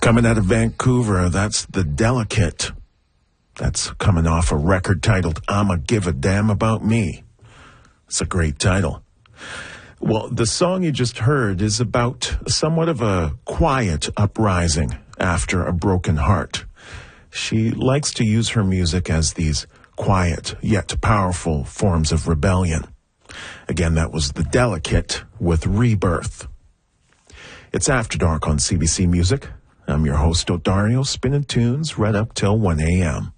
Coming out of Vancouver, that's The Delicate. That's coming off a record titled I'ma Give a Damn About Me. It's a great title. Well, the song you just heard is about somewhat of a quiet uprising after a broken heart. She likes to use her music as these quiet yet powerful forms of rebellion. Again, that was The Delicate with Rebirth. It's After Dark on CBC Music. I'm your host, Odario, spinning tunes right up till 1 a.m.